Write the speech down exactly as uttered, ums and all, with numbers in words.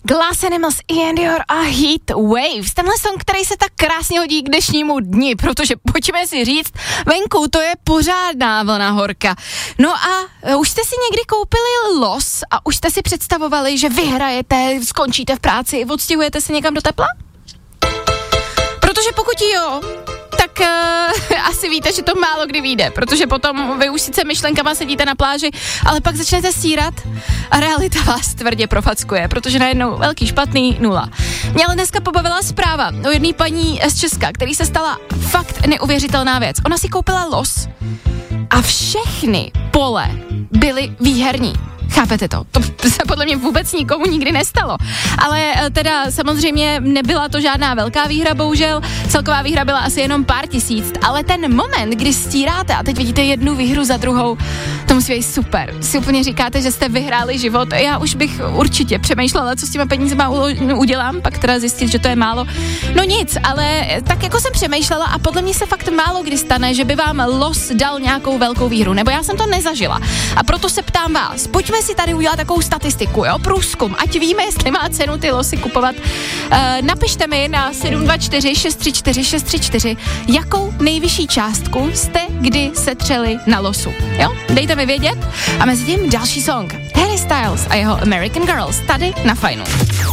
Glass Animals, Ian Dior a Heat Waves. Tenhle song, který se tak krásně hodí k dnešnímu dni, protože pojďme si říct, venku to je pořádná vlna horka. No a už jste si někdy koupili los a už jste si představovali, že vyhrajete, skončíte v práci, odstěhujete se někam do tepla? Protože pokud jo, tak uh, asi víte, že to málo kdy vyjde, protože potom vy už sice myšlenkama sedíte na pláži, ale pak začnete sírat a realita vás tvrdě profackuje, protože najednou velký špatný nula. Mě ale dneska pobavila zpráva o jedné paní z Česka, který se stala fakt neuvěřitelná věc. Ona si koupila los a všechny pole byly výherní. Chápete to? To se podle mě vůbec nikomu nikdy nestalo. Ale teda samozřejmě nebyla to žádná velká výhra, bohužel. Celková výhra byla asi jenom pár tisíc, ale ten moment, kdy stíráte a teď vidíte jednu výhru za druhou, to musí být super. Si úplně říkáte, že jste vyhráli život. Já už bych určitě přemýšlela, co s těma penízema udělám, pak teda zjistit, že to je málo. No nic, ale tak jako jsem přemýšlela a podle mě se fakt málo kdy stane, že by vám los dal nějakou velkou výhru, nebo já jsem to nezažila. A proto se ptám vás, pojďme si tady udělat takovou statistiku, jo, průzkum, ať víme, jestli má cenu ty losy kupovat. E, napište mi na sedm dva čtyři šest tři čtyři šest tři čtyři, jakou nejvyšší částku jste kdy setřeli na losu, jo, dejte mi vědět a mezi tím další song, Harry Styles a jeho American Girls, tady na Fajnu.